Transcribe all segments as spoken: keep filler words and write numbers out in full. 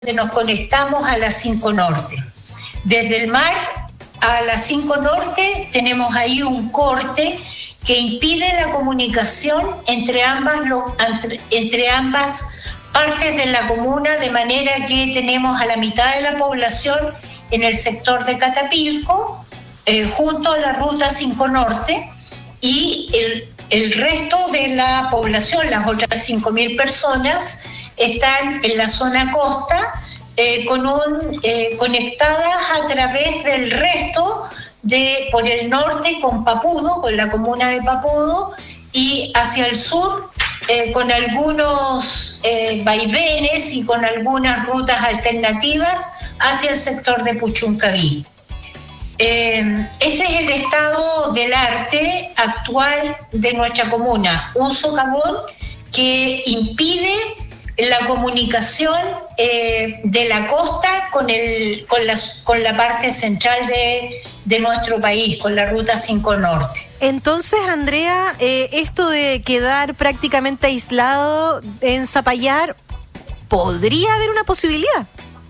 nos conectamos a la cinco Norte. Desde el mar a la cinco Norte tenemos ahí un corte que impide la comunicación entre ambas, entre, entre ambas partes de la comuna, de manera que tenemos a la mitad de la población en el sector de Catapilco, eh, junto a la ruta cinco Norte, y el, el resto de la población, las otras cinco mil personas, están en la zona costa, eh, con un, eh, conectadas a través del resto de por el norte con Papudo, con la comuna de Papudo, y hacia el sur eh, con algunos eh, vaivenes y con algunas rutas alternativas hacia el sector de Puchuncaví. Eh, ese es el estado del arte actual de nuestra comuna, un socavón que impide la comunicación eh, de la costa con, el, con, la, con la parte central de, de nuestro país, con la ruta cinco Norte. Entonces, Andrea, eh, esto de quedar prácticamente aislado en Zapallar, ¿podría haber una posibilidad?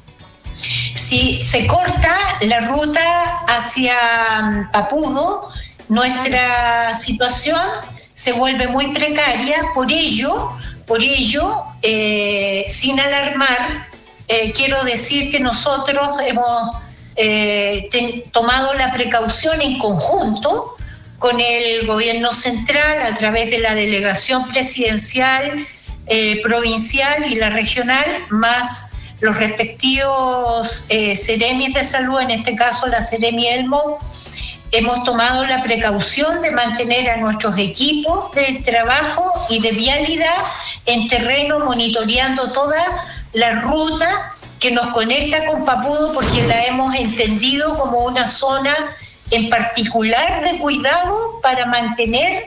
Si se corta la ruta hacia Papudo, nuestra situación se vuelve muy precaria. Por ello, por ello, eh, sin alarmar, eh, quiero decir que nosotros hemos eh, te, tomado la precaución en conjunto con el gobierno central a través de la delegación presidencial, eh, provincial y la regional, más los respectivos eh, seremis de salud, en este caso la Seremi Elmo. Hemos tomado la precaución de mantener a nuestros equipos de trabajo y de vialidad en terreno, monitoreando toda la ruta que nos conecta con Papudo, porque la hemos entendido como una zona en particular de cuidado para mantener,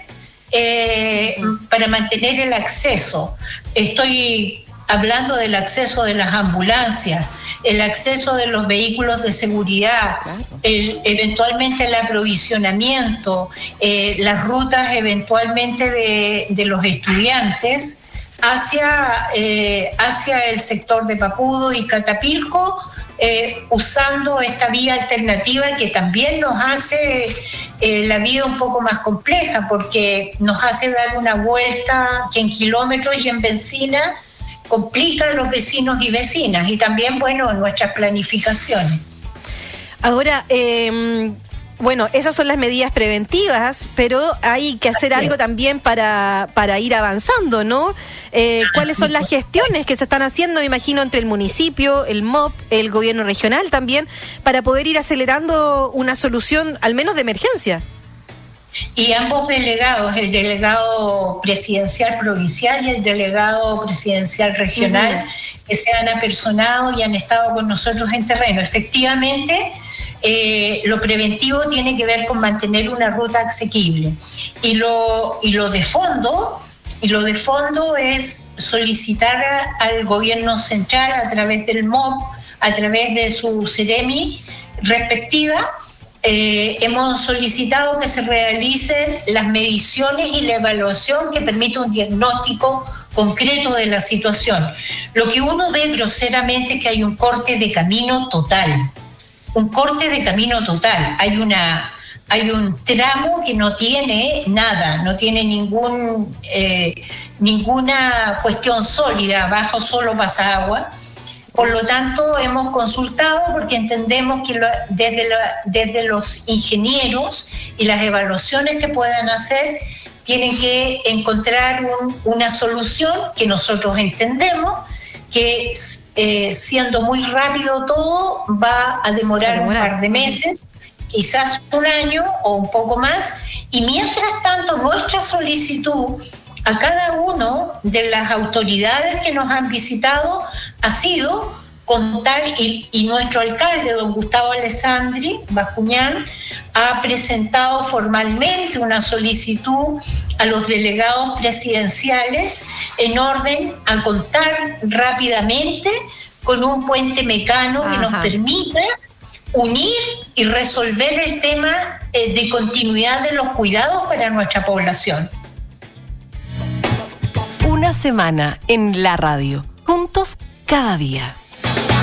eh, para mantener el acceso. Estoy hablando del acceso de las ambulancias, el acceso de los vehículos de seguridad, el, eventualmente el aprovisionamiento, eh, las rutas eventualmente de, de los estudiantes hacia, eh, hacia el sector de Papudo y Catapilco, eh, usando esta vía alternativa que también nos hace eh, la vida un poco más compleja, porque nos hace dar una vuelta que en kilómetros y en benzina complica a los vecinos y vecinas, y también, bueno, nuestras planificaciones. Ahora, eh, bueno, esas son las medidas preventivas, pero hay que hacer algo también para, para ir avanzando, ¿no? Eh, ¿Cuáles son las gestiones que se están haciendo, me imagino, entre el municipio, el M O P, el gobierno regional también, para poder ir acelerando una solución, al menos de emergencia? Y ambos delegados, el delegado presidencial provincial y el delegado presidencial regional, uh-huh, que se han apersonado y han estado con nosotros en terreno. Efectivamente, eh, lo preventivo tiene que ver con mantener una ruta asequible. Y lo, y lo de fondo, y lo de fondo es solicitar a, al gobierno central a través del M O P, a través de su Seremi respectiva. Eh, hemos solicitado que se realicen las mediciones y la evaluación que permita un diagnóstico concreto de la situación. Lo que uno ve groseramente es que hay un corte de camino total, un corte de camino total. Hay una, hay un tramo que no tiene nada, no tiene ningún, eh, ninguna cuestión sólida, abajo solo pasa agua. Por lo tanto, hemos consultado porque entendemos que lo, desde, la, desde los ingenieros y las evaluaciones que puedan hacer, tienen que encontrar un, una solución que nosotros entendemos que, eh, siendo muy rápido todo, va a demorar un par de meses, quizás un año o un poco más, y mientras tanto nuestra solicitud a cada uno de las autoridades que nos han visitado ha sido contar, y, y nuestro alcalde, don Gustavo Alessandri Bascuñán, ha presentado formalmente una solicitud a los delegados presidenciales en orden a contar rápidamente con un puente mecano, ajá, que nos permita unir y resolver el tema eh, de continuidad de los cuidados para nuestra población. Una semana en la radio, juntos cada día.